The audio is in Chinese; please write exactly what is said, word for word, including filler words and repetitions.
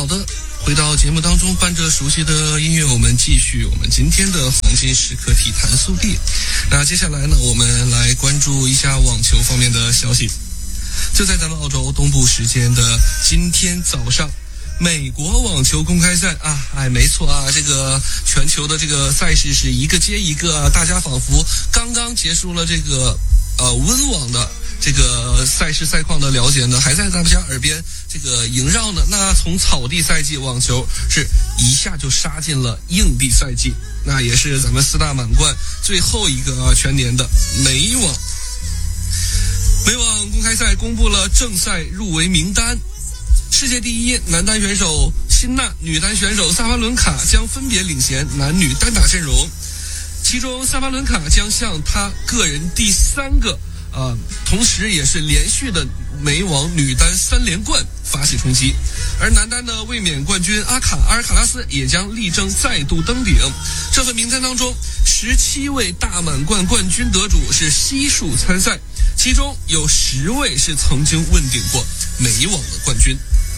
的，回到节目当中，伴着熟悉的音乐，我们继续我们今天的黄金时刻体坛速递。那接下来呢，我们来关注一下网球方面的消息。就在咱们澳洲东部时间的今天早上，美国网球公开赛啊，哎，没错啊，这个全球的这个赛事是一个接一个啊，大家仿佛刚刚结束了这个呃温网的这个赛事赛况的了解呢，还在大家耳边这个萦绕呢。那从草地赛季网球是一下就杀进了硬地赛季，那也是咱们四大满贯最后一个啊全年的美网。美网公开赛公布了正赛入围名单，世界第一男单选手辛纳、女单选手萨巴伦卡将分别领衔男女单打阵容，其中萨巴伦卡将向她个人第三个呃，同时也是连续的美网女单三连冠发起冲击，而男单的卫冕冠军阿卡阿尔卡拉斯也将力争再度登顶。这份名单当中，十七位大满贯冠军得主是悉数参赛，其中有十位是曾经问鼎过美网的冠军。